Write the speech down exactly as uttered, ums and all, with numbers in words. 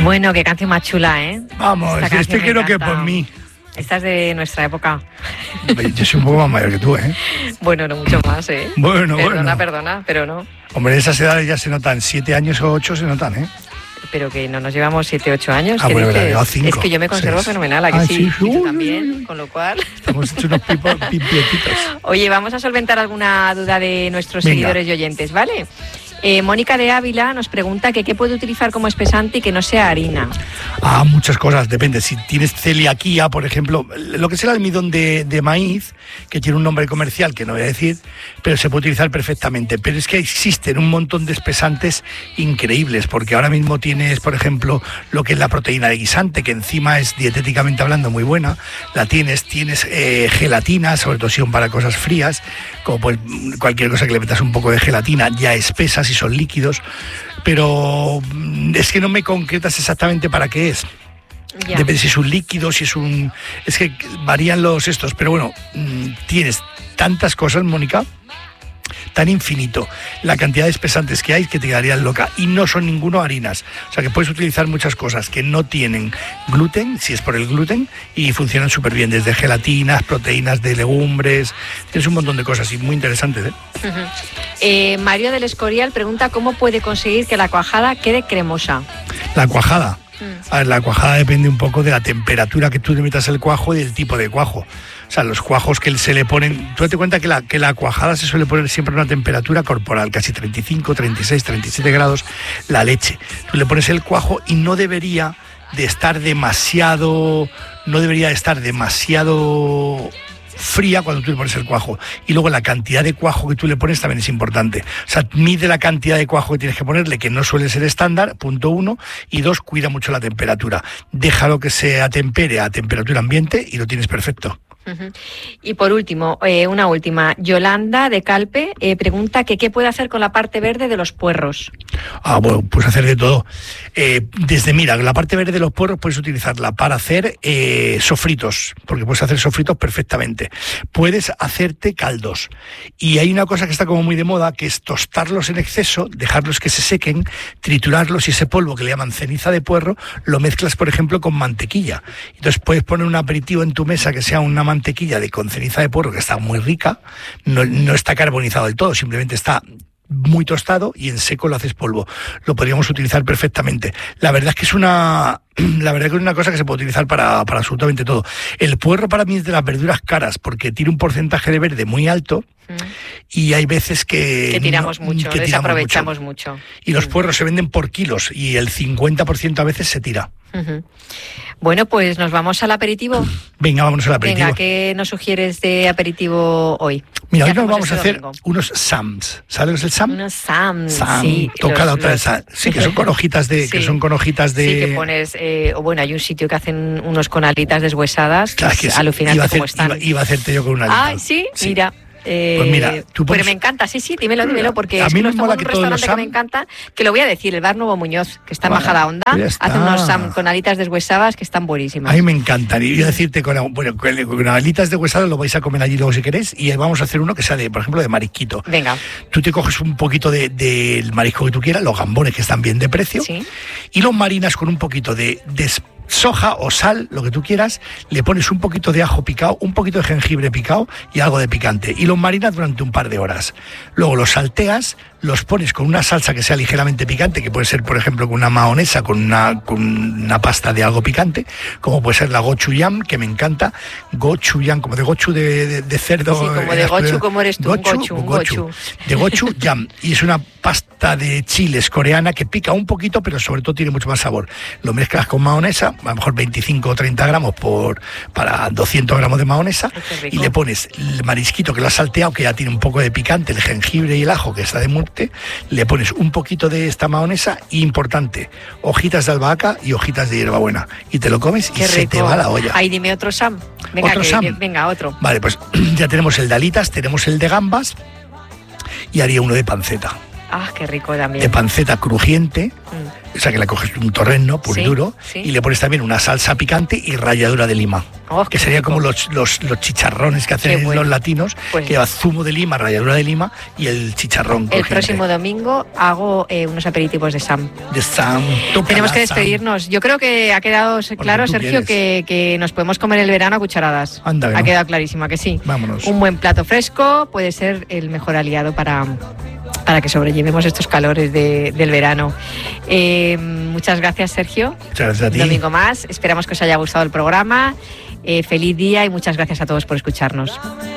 Bueno, qué canción más chula, ¿eh? Vamos, Esta este quiero que encanta. por mí. Esta es de nuestra época. Yo soy un poco más mayor que tú, ¿eh? Bueno, no mucho más, ¿eh? Bueno, perdona, bueno. Perdona, pero no. Hombre, en esas edades ya se notan, siete años o ocho se notan, ¿eh? Pero que no nos llevamos siete, ocho años. Ah, ¿qué bueno, dices? verdad, llevado cinco, es que yo me conservo seis. fenomenal, ¿a que Ah, sí? sí, sí. Y tú Uy, también, uy, uy. con lo cual... Estamos hechos unos pipo- pipietitos. Oye, vamos a solventar alguna duda de nuestros Venga. seguidores y oyentes, ¿vale? Eh, Mónica de Ávila nos pregunta que qué puede utilizar como espesante y que no sea harina. Ah, muchas cosas, depende. Si tienes celiaquía, por ejemplo, lo que es el almidón de, de maíz, que tiene un nombre comercial que no voy a decir, pero se puede utilizar perfectamente. Pero es que existen un montón de espesantes increíbles, porque ahora mismo tienes, por ejemplo, lo que es la proteína de guisante, que encima es dietéticamente hablando muy buena. La tienes, tienes eh, gelatina, sobre todo si son para cosas frías, como pues, cualquier cosa que le metas un poco de gelatina, ya espesa si son líquidos, pero mm, es que no me concretas exactamente para qué es. Ya. Depende si es un líquido, si es un... Es que varían los estos, pero bueno, mm, tienes tantas cosas, Mónica, tan infinito, la cantidad de espesantes que hay que te quedarías loca, y no son ninguno harinas, o sea que puedes utilizar muchas cosas que no tienen gluten, si es por el gluten, y funcionan súper bien, desde gelatinas, proteínas de legumbres, tienes un montón de cosas y muy interesantes, ¿eh? Ujú. eh, Mario del Escorial pregunta cómo puede conseguir que la cuajada quede cremosa. La cuajada. Mm. A ver, la cuajada depende un poco de la temperatura que tú le metas el cuajo y del tipo de cuajo. O sea, los cuajos que se le ponen... Tú date cuenta que la, que la cuajada se suele poner siempre a una temperatura corporal, casi treinta y cinco, treinta y seis, treinta y siete grados, la leche. Tú le pones el cuajo y no debería de estar demasiado... No debería de estar demasiado... fría cuando tú le pones el cuajo, y luego la cantidad de cuajo que tú le pones también es importante. O sea, mide la cantidad de cuajo que tienes que ponerle, que no suele ser estándar, punto uno, y dos, cuida mucho la temperatura. Déjalo que se atempere a temperatura ambiente y lo tienes perfecto. Ujú. Y por último, eh, una última. Yolanda de Calpe eh, pregunta que qué puede hacer con la parte verde de los puerros. Ah, bueno, puedes hacer de todo. Eh, desde, mira, la parte verde de los puerros puedes utilizarla para hacer eh, sofritos, porque puedes hacer sofritos perfectamente. Puedes hacerte caldos. Y hay una cosa que está como muy de moda, que es tostarlos en exceso, dejarlos que se sequen, triturarlos, y ese polvo que le llaman ceniza de puerro, lo mezclas, por ejemplo, con mantequilla. Entonces puedes poner un aperitivo en tu mesa que sea una mantequilla de con ceniza de puerro, que está muy rica, no, no está carbonizado del todo, simplemente está muy tostado, y en seco lo haces polvo. Lo podríamos utilizar perfectamente. La verdad es que es una la verdad que es una cosa que se puede utilizar para, para absolutamente todo. El puerro para mí es de las verduras caras, porque tiene un porcentaje de verde muy alto, mm. y hay veces que... Que tiramos no, mucho, que desaprovechamos mucho. mucho. Y los puerros mm. se venden por kilos, y el cincuenta por ciento a veces se tira. Uh-huh. Bueno, pues nos vamos al aperitivo. Venga, vámonos al aperitivo. Venga, ¿qué nos sugieres de aperitivo hoy? Mira, hoy nos vamos a hacer domingo? unos Sams. ¿Sabes el Sam? Unos Sams, Sam. sí. Toca los, la otra los... vez. Sí, que son con hojitas de... sí. Que son con hojitas de... Sí, que pones... Eh, o bueno, hay un sitio que hacen unos con alitas deshuesadas, claro, que es alucinante iba a hacer, cómo están. Iba, iba a hacerte yo con una alita. Ah, ¿sí? sí. Mira... Eh, pues mira, tú pones... Pero me encanta, sí, sí, dímelo, dímelo, porque a es mí que me no mola en un que todos restaurante los que me encanta, que lo voy a decir, el Bar Nuevo Muñoz, que está en bueno, Majada Honda, hace unos sam con alitas deshuesadas que están buenísimas. A mí me encantan, y voy a decirte, con, bueno, con alitas deshuesadas lo vais a comer allí luego si queréis, y vamos a hacer uno que sea de, por ejemplo, de marisquito. Venga. Tú te coges un poquito del de, de marisco que tú quieras, los gambones que están bien de precio, ¿sí? Y los marinas con un poquito de... de soja o sal, lo que tú quieras, le pones un poquito de ajo picado, un poquito de jengibre picado y algo de picante, y los marinas durante un par de horas. Luego los salteas, los pones con una salsa que sea ligeramente picante, que puede ser, por ejemplo, con una mahonesa, con una, con una pasta de algo picante, como puede ser la gochujang, que me encanta, gochujang, como de gochu de, de, de cerdo. Sí, como de gochu, como eres tú, gochu, gochu, un gochu. gochu. De gochujang, y es una pasta de chiles coreana que pica un poquito, pero sobre todo tiene mucho más sabor. Lo mezclas con mahonesa, a lo mejor veinticinco o treinta gramos por, para doscientos gramos de mahonesa, y le pones el marisquito que lo has salteado, que ya tiene un poco de picante, el jengibre y el ajo que está de muerte, le pones un poquito de esta mahonesa, y importante, hojitas de albahaca y hojitas de hierbabuena, y te lo comes. Qué y rico. Se te va la olla. Ahí dime otro Sam. Venga, ¿Otro que, Sam? Que, venga, otro. Vale, pues ya tenemos el de alitas, tenemos el de gambas, y haría uno de panceta. Ah, qué rico también. De panceta crujiente, mm. o sea que le coges un torrezno puro Sí, y duro, sí. y le pones también una salsa picante y ralladura de lima. Oh, que qué sería rico. como los, los, los chicharrones que hacen Qué bueno. los latinos, Pues- que lleva zumo de lima, ralladura de lima y el chicharrón. El crujiente. próximo domingo hago eh, unos aperitivos de Sam. De Sam, tócala, Tenemos que Sam. despedirnos. Yo creo que ha quedado claro, tú Sergio, que, que nos podemos comer el verano a cucharadas. Anda que ha no. quedado clarísimo, ¿a que sí? Vámonos. Un buen plato fresco puede ser el mejor aliado para, para que sobrellevemos estos calores de- del verano. Eh, muchas gracias, Sergio. Muchas gracias a ti. Un domingo más. Esperamos que os haya gustado el programa. Eh, feliz día y muchas gracias a todos por escucharnos.